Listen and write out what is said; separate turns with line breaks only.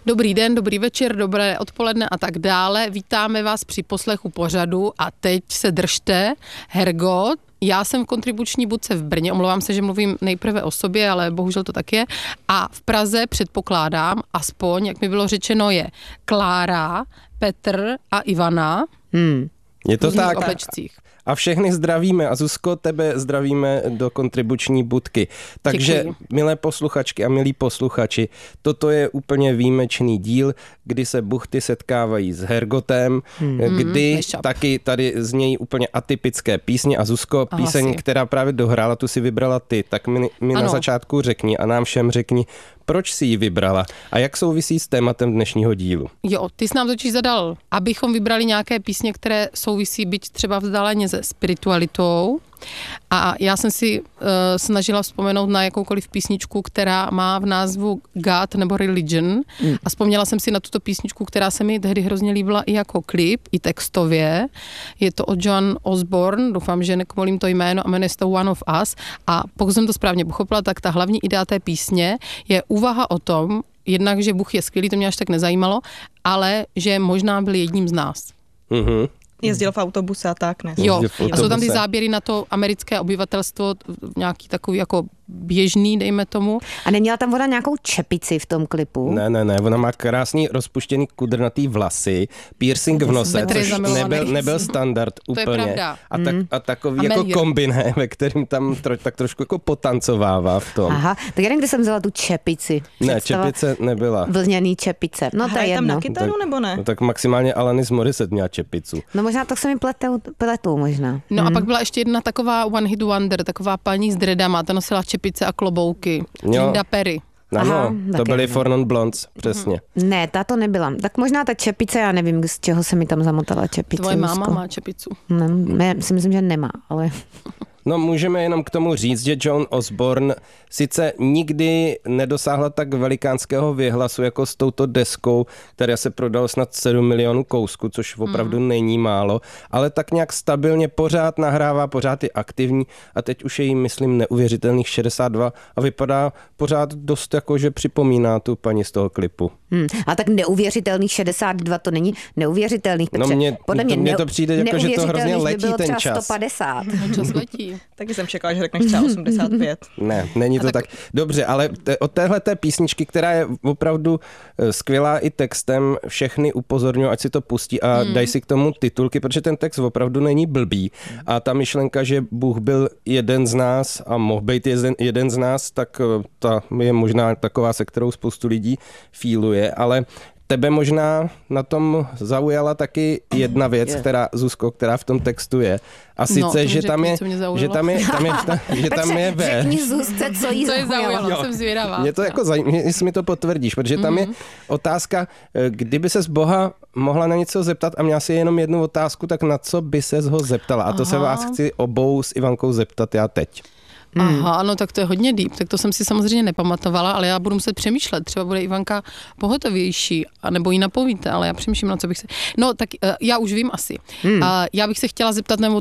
Dobrý den, dobrý večer, dobré odpoledne a tak dále. Vítáme vás při poslechu pořadu a teď se držte. Hergot, já jsem v kontribuční budce v Brně, omlouvám se, že mluvím nejprve o sobě, ale bohužel to tak je. A v Praze předpokládám, aspoň, jak mi bylo řečeno, je Klára, Petr a Ivana.
Je to tak.
Oblečcích.
A všechny zdravíme. A Zuzko, tebe zdravíme do kontribuční budky. Takže,
Děkuji.
milé posluchačky a milí posluchači, toto je úplně výjimečný díl, kdy se buchty setkávají s Hergotem, kdy taky tady znějí úplně atypické písně. A Zuzko, píseň, která právě dohrála, tu si vybrala ty, tak mi na začátku řekni a nám všem řekni, proč jsi ji vybrala a jak souvisí s tématem dnešního dílu.
Jo, ty jsi nám totiž zadal, abychom vybrali nějaké písně, které souvisí byť třeba vzdáleně se spiritualitou. A já jsem si snažila vzpomenout na jakoukoliv písničku, která má v názvu God nebo Religion. A vzpomněla jsem si na tuto písničku, která se mi tehdy hrozně líbila i jako klip, i textově. Je to od Joan Osborne, doufám, že nekomolím to jméno, a jmenuje se to One of Us. A pokud jsem to správně pochopila, tak ta hlavní idea té písně je úvaha o tom, jednak, že Bůh je skvělý, to mě až tak nezajímalo, ale že možná byl jedním z nás.
Mhm.
Jezdil v autobuse a tak, ne?
Jo, a jsou tam ty záběry na to americké obyvatelstvo, nějaký takový jako běžný, dejme tomu.
A neměla tam ona nějakou čepici v tom klipu?
Ne, ona má krásný rozpuštěný kudrnatý vlasy, piercing v nose, což nebyl standard úplně.
To je pravda.
A takový jako kombiné, ve kterým tam tak trošku jako potancovává v tom.
Aha, tak já kde jsem vzala tu čepici.
Ne, čepice nebyla.
Vlněný čepice. No to je jedno.
tam na kytaru nebo ne?
No, tak maximálně Alanis Morissette měla čepicu.
No možná to se mi pletou možná.
No a pak byla ještě jedna taková one hit wonder, taková paní s dreadama, ta nosila čepice a klobouky. Linda Perry.
Ano, to byly Four Non Blondes, přesně.
Ne, ta to nebyla. Tak možná ta čepice, já nevím, z čeho se mi tam zamotala čepice.
Tvoje máma má čepicu.
Ne, si myslím, že nemá, ale...
No můžeme jenom k tomu říct, že Joan Osborne sice nikdy nedosáhla tak velikánského věhlasu jako s touto deskou, která se prodalo snad 7 milionů kousků, což opravdu není málo, ale tak nějak stabilně pořád nahrává, pořád je aktivní a teď už je jí, myslím, neuvěřitelných 62 a vypadá pořád dost jako, že připomíná tu paní z toho klipu.
A tak neuvěřitelných 62 to není neuvěřitelných, Petře.
No mně to přijde jako, že to hrozně letí
by
ten čas.
150.
Čas letí.
Taky jsem čekala, že řekneš třeba 85.
Ne, není to tak. Dobře, ale od téhleté písničky, která je opravdu skvělá i textem, všechny upozorňuji, ať si to pustí a dají si k tomu titulky, protože ten text opravdu není blbý. A ta myšlenka, že Bůh byl jeden z nás a mohl být jeden z nás, tak ta je možná taková, se kterou spoustu lidí fíluje, ale tebe možná na tom zaujala taky jedna věc, Zuzko, která v tom textu je. A sice, že tam je ve.
Řekni Zuzce, co jí zaujalo.
Jsem zvědavá.
Mě to jako zajímá, jestli mi to potvrdíš, protože tam je otázka, kdyby ses Boha mohla na něco zeptat a měla si jenom jednu otázku, tak na co by ses ho zeptala? A to se vás chci obou s Ivankou zeptat já teď.
Aha, no tak to je hodně deep, tak to jsem si samozřejmě nepamatovala, ale já budu muset přemýšlet, třeba bude Ivanka pohotovější, anebo jí napovíte, ale já přemýšlím, na co bych se... No tak já už vím asi. Já bych se chtěla zeptat, nebo